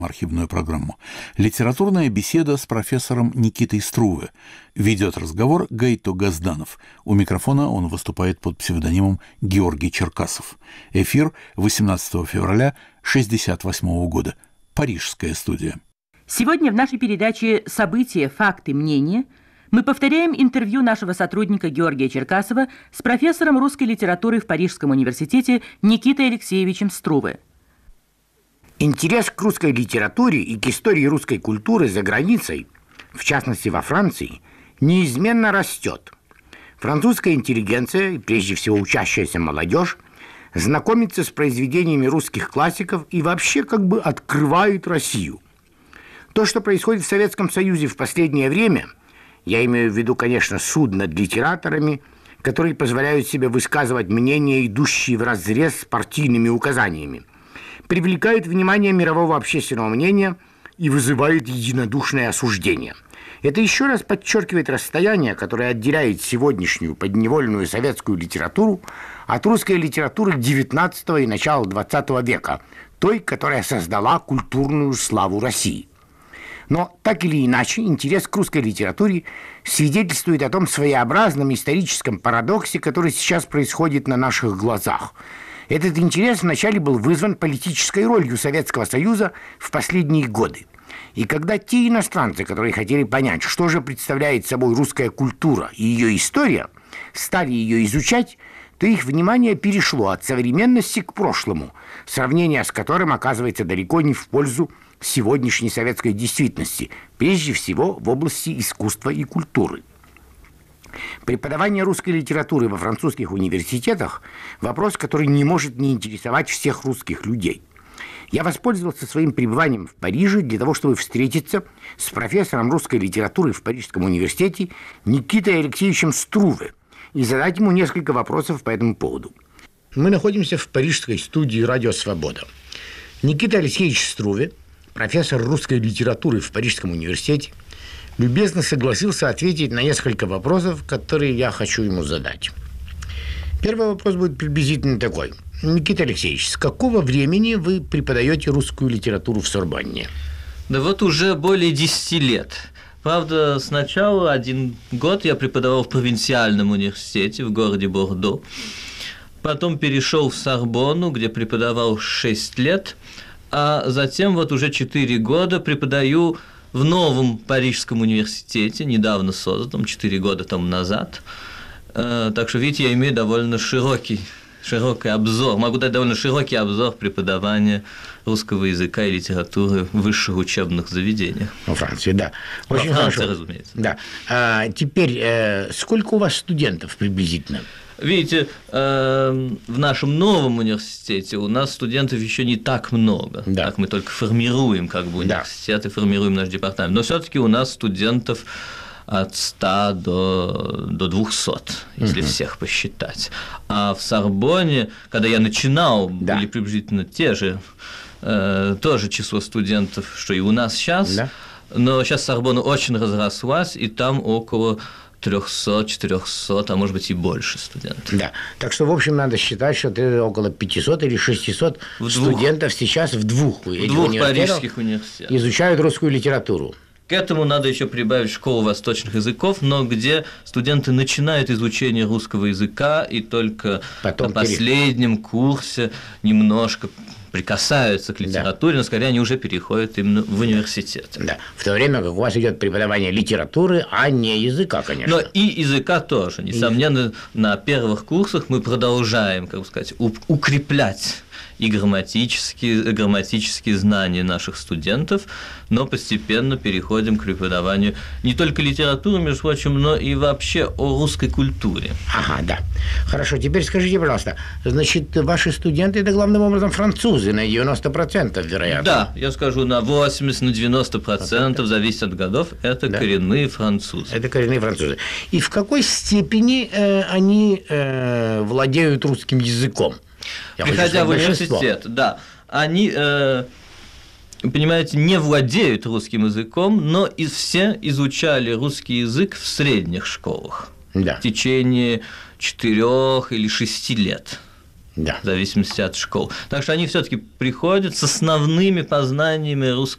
Архивную программу. Литературная беседа с профессором Никитой Струве. Ведет разговор Гайто Газданов. У микрофона он выступает под псевдонимом Георгий Черкасов. Эфир 18 февраля 1968 года. Парижская студия. Сегодня в нашей передаче «События, факты, мнения» мы повторяем интервью нашего сотрудника Георгия Черкасова с профессором русской литературы в Парижском университете Никитой Алексеевичем Струве. Интерес к русской литературе и к истории русской культуры за границей, в частности во Франции, неизменно растет. Французская интеллигенция, и прежде всего учащаяся молодежь, знакомится с произведениями русских классиков и вообще как бы открывает Россию. То, что происходит в Советском Союзе в последнее время, я имею в виду, конечно, суд над литераторами, которые позволяют себе высказывать мнения, идущие вразрез с партийными указаниями, привлекает внимание мирового общественного мнения и вызывает единодушное осуждение. Это еще раз подчеркивает расстояние, которое отделяет сегодняшнюю подневольную советскую литературу от русской литературы XIX и начала XX века, той, которая создала культурную славу России. Но так или иначе, интерес к русской литературе свидетельствует о том своеобразном историческом парадоксе, который сейчас происходит на наших глазах. Этот интерес вначале был вызван политической ролью Советского Союза в последние годы. И когда те иностранцы, которые хотели понять, что же представляет собой русская культура и ее история, стали ее изучать, то их внимание перешло от современности к прошлому, сравнение с которым оказывается далеко не в пользу сегодняшней советской действительности, прежде всего в области искусства и культуры. Преподавание русской литературы во французских университетах – вопрос, который не может не интересовать всех русских людей. Я воспользовался своим пребыванием в Париже для того, чтобы встретиться с профессором русской литературы в Парижском университете Никитой Алексеевичем Струве и задать ему несколько вопросов по этому поводу. Мы находимся в парижской студии «Радио Свобода». Никита Алексеевич Струве, профессор русской литературы в Парижском университете, любезно согласился ответить на несколько вопросов, которые я хочу ему задать. Первый вопрос будет приблизительно такой. Никита Алексеевич, с какого времени вы преподаете русскую литературу в Сорбонне? Да вот уже более 10 лет. Правда, сначала 1 год я преподавал в провинциальном университете в городе Бордо. Потом перешел в Сорбонну, где преподавал 6 лет. А затем вот уже 4 года преподаю в новом Парижском университете, недавно созданном, 4 года тому назад. Так что, видите, я имею довольно широкий обзор, могу дать довольно широкий обзор преподавания русского языка и литературы в высших учебных заведениях. Во Франции, да. Очень Во Франции, хорошо. разумеется. Да. Теперь, сколько у вас студентов приблизительно? Видите, в нашем новом университете у нас студентов еще не так много. Да. Так мы только формируем как бы университет и формируем наш департамент. Но все-таки у нас студентов от 100 до 200, если всех посчитать. А в Сорбонне, когда я начинал, были приблизительно те же, тоже число студентов, что и у нас сейчас. Да. Но сейчас Сорбонна очень разрослась, и там около 300, 400, а может быть и больше студентов. Да, так что, в общем, надо считать, что ты около 500 или 600 студентов сейчас в двух парижских университетах изучают русскую литературу. К этому надо еще прибавить школу восточных языков, но где студенты начинают изучение русского языка и только на последнем курсе немножко прикасаются к литературе, но скорее они уже переходят именно в университет. Да, в то время как у вас идет преподавание литературы, а не языка, конечно. Но и языка тоже. Несомненно, на первых курсах мы продолжаем, как бы сказать, укреплять и грамматические знания наших студентов, но постепенно переходим к преподаванию не только литературы, между прочим, но и вообще о русской культуре. Ага, да. Хорошо, теперь скажите, пожалуйста, значит, ваши студенты – это главным образом французы на 90%, вероятно? Да, я скажу, на 80, на 90%, зависит от годов, это коренные французы. Это коренные французы. И в какой степени они владеют русским языком? Приходя в университет, да, они, понимаете, не владеют русским языком, но все изучали русский язык в средних школах в течение 4 или 6 лет. В зависимости от школ. Так что они все-таки приходят с основными познаниями русского